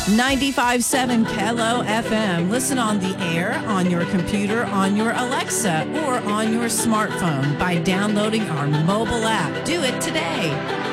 95.7 Kello FM. Listen on the air, on your computer, on your Alexa, or on your smartphone by downloading our mobile app. Do it today.